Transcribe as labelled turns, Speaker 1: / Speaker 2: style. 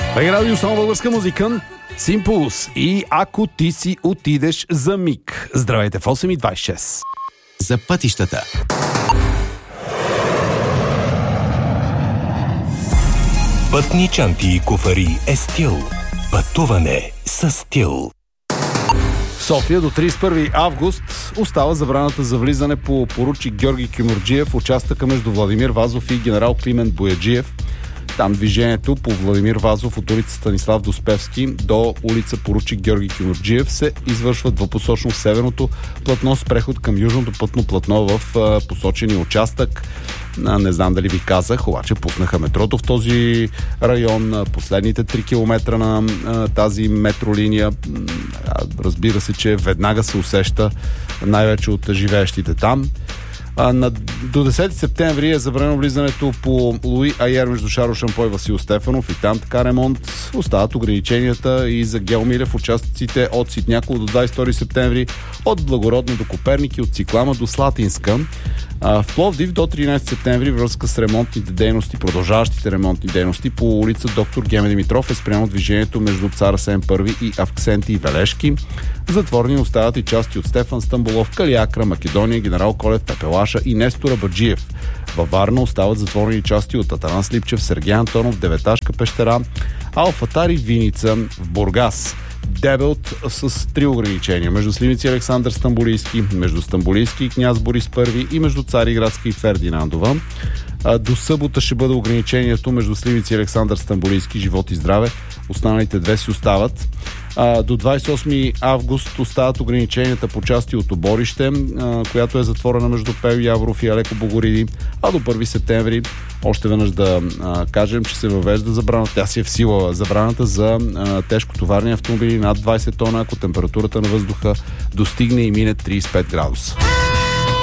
Speaker 1: Радио само българска музика, Симпулс и Ако ти си отидеш за миг. Здравейте в 8:26.
Speaker 2: За пътищата.
Speaker 3: Пътни чанти и куфари е стил. Пътуване с стил.
Speaker 1: В София до 31 август остава забраната за влизане по поручик Георги Кюмюрджиев в участъка между Владимир Вазов и генерал Климент Бояджиев. Там движението по Владимир Вазов от улица Станислав Доспевски до улица поручик Георги Кюмюрджиев се извършва двупосочно в северното платно с преход към южното пътно платно в посочения участък. Не знам дали ви казах, обаче пуснаха метрото в този район. Последните 3 км на тази метролиния, разбира се, че веднага се усеща най-вече от живеещите там. До 10 септември е забранено влизането по Луи Айер между Шаро Шампой и Васил Стефанов и там така ремонт. Остават ограниченията и за Геомиле в участъците от Ситняково до 22 септември, от Благородна до Коперник и от Циклама до Слатинска. В Пловдив до 13 септември връзка с ремонтните дейности, продължаващите ремонтни дейности по улица Доктор Геме Димитров е спрямо движението между Цар Асен I и Авксенти и Велешки. Затворени остават и части от Стефан Стамболов, Калиакра, Македония, Генерал Колев, Пепелаша и Нестора Баджиев. Във Варна остават затворени части от Атанас Липчев, Сергей Антонов, Деветашка пещера, Алфатари, Виница, в Бургас. Дебелт с 3 ограничения. Между Сливници и Александър Стамболийски, между Стамболийски и Княз Борис I и между Цариградска и Фердинандова. До събота ще бъде ограничението между Сливници и Александър Стамболийски, живот и здраве. Останалите две си остават. До 28 август остават ограниченията по части от Оборище, която е затворена между Пео Яворов и Алеко Богориди, а до 1 септември още веднъж да кажем, че се въвежда забрана. Тя си е в сила забраната за тежкотоварни автомобили над 20 тона, ако температурата на въздуха достигне и мине 35 градуса.